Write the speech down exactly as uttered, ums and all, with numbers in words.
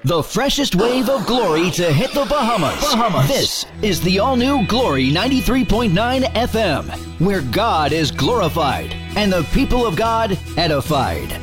The freshest wave of glory to hit the Bahamas. Bahamas. This is the all-new Glory ninety-three point nine F M, where God is glorified and the people of God edified.